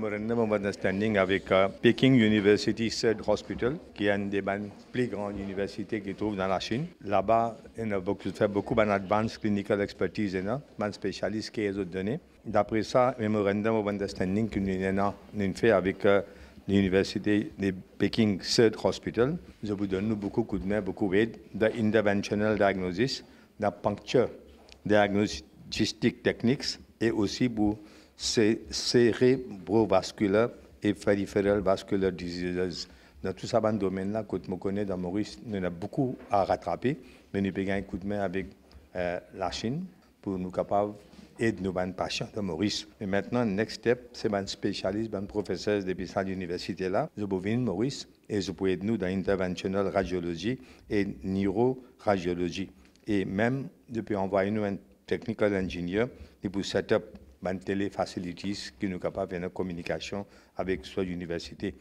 memorandum of understanding avec Peking University Third Hospital, qui est une des plus grandes universités qui se trouve dans la Chine. Là-bas, on a fait beaucoup d'advanced clinical expertise, des spécialistes qui ont donné. D'après ça, le memorandum of understanding que nous avons fait avec l'université de Peking Third Hospital, je vous donne beaucoup de coups de main, beaucoup d'aide, d'interventional diagnosis, de puncture diagnostic techniques et aussi pour cérébrovasculaire et peripheral vascular diseases. Dans tout ça, dans ce domaine-là, que je connais dans Maurice, nous avons beaucoup à rattraper, mais nous avons un coup de main avec la Chine pour nous capables d'aider nos patients de Maurice. Et maintenant, le next step, c'est un spécialiste, un professeur depuis cette université-là. Je peux venir Maurice et je peux aider nous dans l'interventional radiologie et neuroradiologie. Et même, depuis envoyer nous un technical engineer, pour set up une télé facilities qui nous capable de faire une communication avec soit l'université.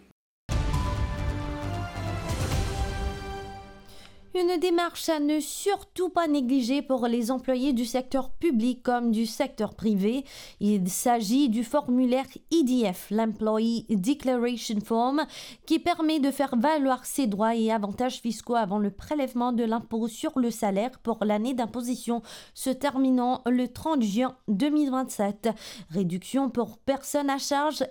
Une démarche à ne surtout pas négliger pour les employés du secteur public comme du secteur privé. Il s'agit du formulaire EDF, l'Employee Declaration Form, qui permet de faire valoir ses droits et avantages fiscaux avant le prélèvement de l'impôt sur le salaire pour l'année d'imposition se terminant le 30 juin 2027. Réduction pour personnes à charge,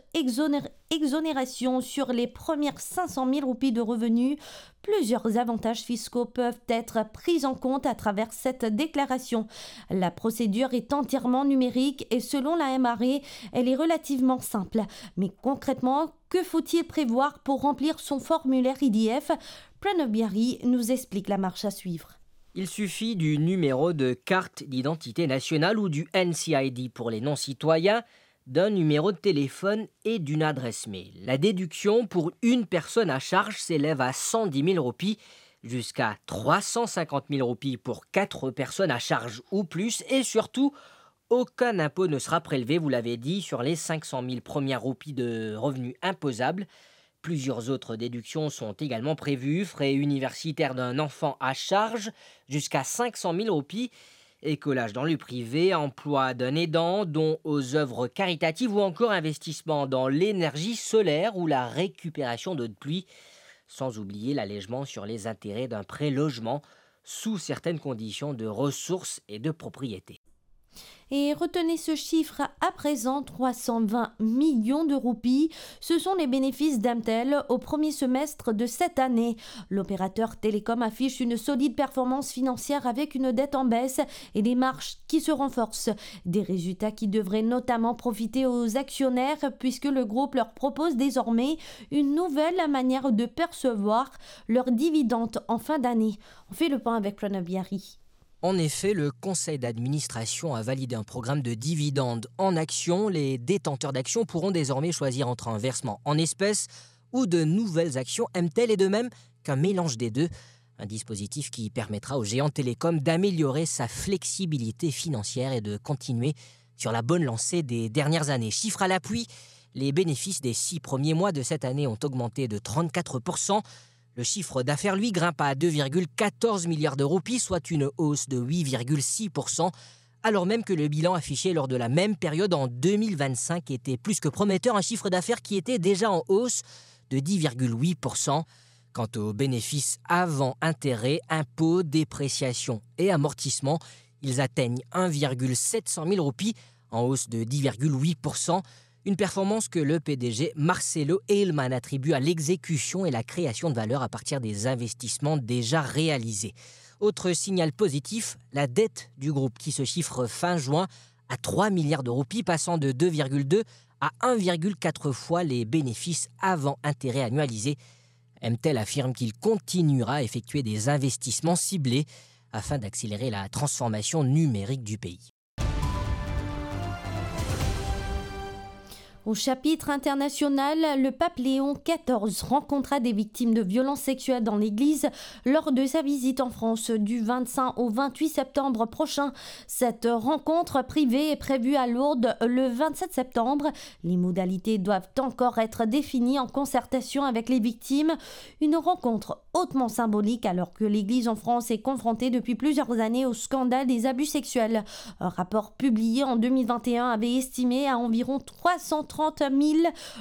exonération sur les premières 500 000 roupies de revenus. Plusieurs avantages fiscaux peuvent être pris en compte à travers cette déclaration. La procédure est entièrement numérique et selon la MRE, elle est relativement simple. Mais concrètement, que faut-il prévoir pour remplir son formulaire IDF ? Pranav Biari nous explique la marche à suivre. Il suffit du numéro de carte d'identité nationale ou du NCID pour les non-citoyens, d'un numéro de téléphone et d'une adresse mail. La déduction pour une personne à charge s'élève à 110 000 roupies jusqu'à 350 000 roupies pour 4 personnes à charge ou plus. Et surtout, aucun impôt ne sera prélevé, vous l'avez dit, sur les 500 000 premières roupies de revenus imposables. Plusieurs autres déductions sont également prévues. Frais universitaires d'un enfant à charge jusqu'à 500 000 roupies. Écolage dans le privé, emploi d'un aidant, dons aux œuvres caritatives ou encore investissement dans l'énergie solaire ou la récupération d'eau de pluie, sans oublier l'allègement sur les intérêts d'un prêt logement sous certaines conditions de ressources et de propriété. Et retenez ce chiffre à présent, 320 millions de roupies. Ce sont les bénéfices d'Amtel au premier semestre de cette année. L'opérateur télécom affiche une solide performance financière avec une dette en baisse et des marges qui se renforcent. Des résultats qui devraient notamment profiter aux actionnaires puisque le groupe leur propose désormais une nouvelle manière de percevoir leurs dividendes en fin d'année. On fait le point avec Pranav Biari. En effet, le conseil d'administration a validé un programme de dividendes en actions. Les détenteurs d'actions pourront désormais choisir entre un versement en espèces ou de nouvelles actions Amtel et de même qu'un mélange des deux. Un dispositif qui permettra au géant télécom d'améliorer sa flexibilité financière et de continuer sur la bonne lancée des dernières années. Chiffre à l'appui, les bénéfices des 6 premiers mois de cette année ont augmenté de 34%. Le chiffre d'affaires, lui, grimpe à 2,14 milliards de roupies, soit une hausse de 8,6%, alors même que le bilan affiché lors de la même période en 2025 était plus que prometteur, un chiffre d'affaires qui était déjà en hausse de 10,8%. Quant aux bénéfices avant intérêts, impôts, dépréciation et amortissement, ils atteignent 1,700 000 roupies, en hausse de 10,8%. Une performance que le PDG Marcelo Eilman attribue à l'exécution et la création de valeur à partir des investissements déjà réalisés. Autre signal positif, la dette du groupe qui se chiffre fin juin à 3 milliards de roupies, passant de 2,2 à 1,4 fois les bénéfices avant intérêts annualisés. Amtel affirme qu'il continuera à effectuer des investissements ciblés afin d'accélérer la transformation numérique du pays. Au chapitre international, le pape Léon XIV rencontra des victimes de violences sexuelles dans l'église lors de sa visite en France du 25 au 28 septembre prochain. Cette rencontre privée est prévue à Lourdes le 27 septembre. Les modalités doivent encore être définies en concertation avec les victimes. Une rencontre hautement symbolique alors que l'église en France est confrontée depuis plusieurs années au scandale des abus sexuels. Un rapport publié en 2021 avait estimé à environ 330 000